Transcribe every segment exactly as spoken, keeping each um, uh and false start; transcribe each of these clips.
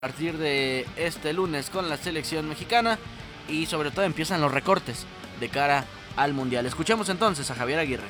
a partir de este lunes con la selección mexicana y sobre todo empiezan los recortes de cara al Mundial. Escuchemos entonces a Javier Aguirre.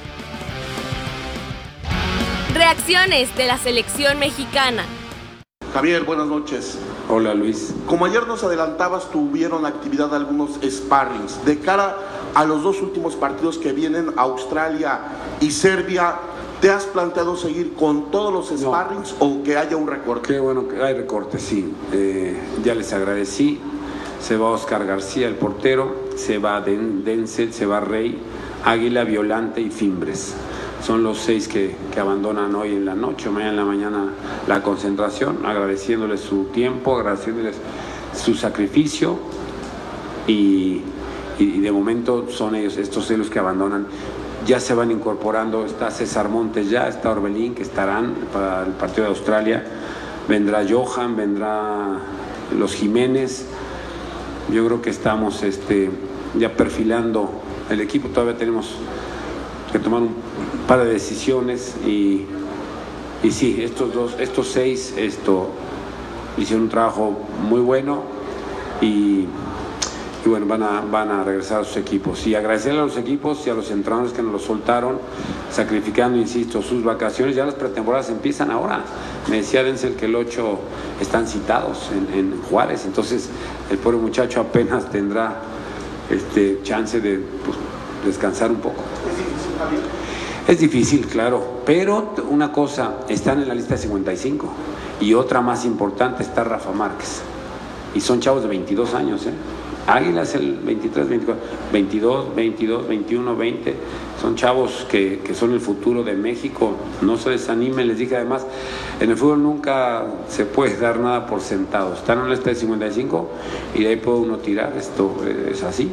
Reacciones de la selección mexicana. Javier, buenas noches. Hola Luis. Como ayer nos adelantabas, tuvieron actividad algunos sparrings. De cara a los dos últimos partidos que vienen, Australia y Serbia, ¿te has planteado seguir con todos los sparrings no. o que haya un recorte? Qué bueno que hay recorte, sí. Eh, ya les agradecí. Se va Oscar García, el portero, se va Den, Denzel, se va Rey, Águila, Violante y Fimbres. Son los seis que, que abandonan hoy en la noche o mañana en la mañana la concentración, agradeciéndoles su tiempo, agradeciéndoles su sacrificio y, y de momento son ellos, estos seis los que abandonan. Ya se van incorporando, está César Montes ya, está Orbelín, que estarán para el partido de Australia, vendrá Johan, vendrá los Jiménez. Yo creo que estamos este, ya perfilando el equipo, todavía tenemos que tomar un par de decisiones y, y sí, estos dos, estos seis esto, hicieron un trabajo muy bueno y Y bueno, van a, van a regresar a sus equipos. Y agradecerle a los equipos y a los entrenadores que nos lo soltaron, sacrificando, insisto, sus vacaciones. Ya las pretemporadas empiezan ahora. Me decía Denzel que el ocho están citados en, en Juárez. Entonces, el pobre muchacho apenas tendrá este, chance de pues, descansar un poco. ¿Es difícil, Javier? Es difícil, claro. Pero una cosa, están en la lista de cincuenta y cinco. Y otra más importante, está Rafa Márquez. Y son chavos de veintidós años, ¿eh? Águilas el veintitrés, veinticuatro, veintidós, veintidós, veintiuno, veinte, son chavos que, que son el futuro de México, no se desanimen, les dije además, en el fútbol nunca se puede dar nada por sentado, están en la lista de cincuenta y cinco y de ahí puede uno tirar, esto es así.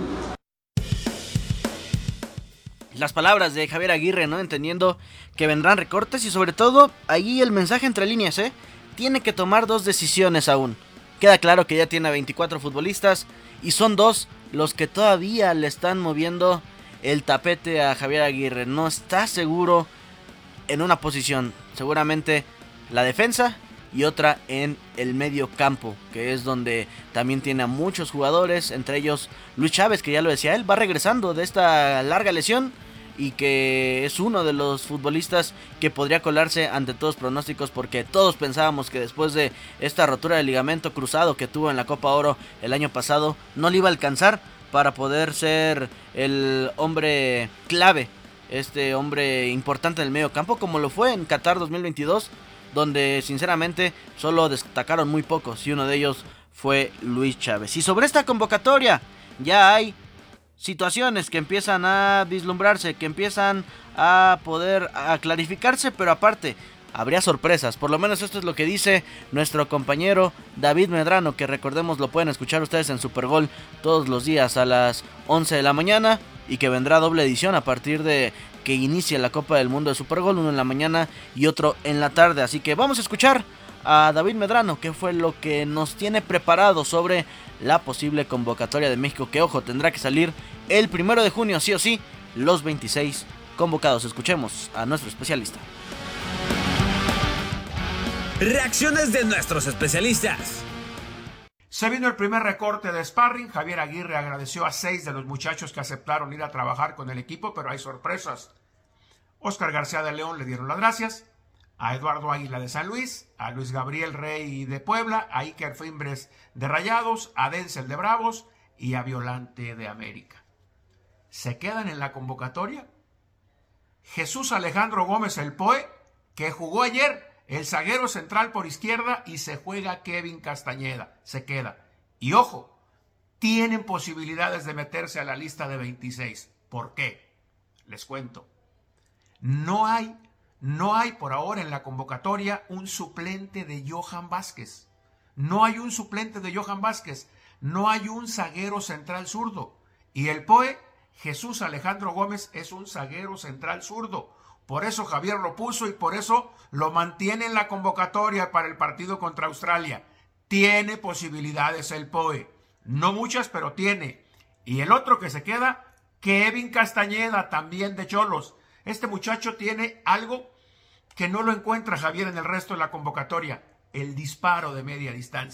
Las palabras de Javier Aguirre, ¿no? Entendiendo que vendrán recortes y sobre todo, ahí el mensaje entre líneas, ¿eh? Tiene que tomar dos decisiones aún. Queda claro que ya tiene veinticuatro futbolistas y son dos los que todavía le están moviendo el tapete a Javier Aguirre. No está seguro en una posición, seguramente la defensa y otra en el medio campo, que es donde también tiene a muchos jugadores, entre ellos Luis Chávez, que ya lo decía él, va regresando de esta larga lesión y que es uno de los futbolistas que podría colarse ante todos pronósticos, porque todos pensábamos que después de esta rotura de ligamento cruzado que tuvo en la Copa Oro el año pasado, no le iba a alcanzar para poder ser el hombre clave, este hombre importante en el medio campo, como lo fue en Qatar dos mil veintidós, donde sinceramente solo destacaron muy pocos y uno de ellos fue Luis Chávez. Y sobre esta convocatoria ya hay situaciones que empiezan a vislumbrarse, que empiezan a poder a clarificarse, pero aparte habría sorpresas. Por lo menos esto es lo que dice nuestro compañero David Medrano, que recordemos lo pueden escuchar ustedes en Supergol todos los días a las once de la mañana y que vendrá doble edición a partir de que inicie la Copa del Mundo de Supergol, uno en la mañana y otro en la tarde. Así que vamos a escuchar a David Medrano, que fue lo que nos tiene preparado sobre la posible convocatoria de México, que ojo, tendrá que salir el primero de junio, sí o sí, los veintiséis convocados. Escuchemos a nuestro especialista. Reacciones de nuestros especialistas. Se vino el primer recorte de sparring. Javier Aguirre agradeció a seis de los muchachos que aceptaron ir a trabajar con el equipo, pero hay sorpresas. Oscar García de León le dieron las gracias, a Eduardo Águila de San Luis, a Luis Gabriel Rey de Puebla, a Iker Fimbres de Rayados, a Denzel de Bravos y a Violante de América. ¿Se quedan en la convocatoria? Jesús Alejandro Gómez el Poe, que jugó ayer, el zaguero central por izquierda, y se juega Kevin Castañeda, se queda. Y ojo, tienen posibilidades de meterse a la lista de veintiséis. ¿Por qué? Les cuento. No hay No hay por ahora en la convocatoria un suplente de Johan Vázquez. No hay un suplente de Johan Vázquez. No hay un zaguero central zurdo. Y el Poe, Jesús Alejandro Gómez, es un zaguero central zurdo. Por eso Javier lo puso y por eso lo mantiene en la convocatoria para el partido contra Australia. Tiene posibilidades el Poe. No muchas, pero tiene. Y el otro que se queda, Kevin Castañeda, también de Cholos. Este muchacho tiene algo que no lo encuentra Javier en el resto de la convocatoria. el disparo de media distancia.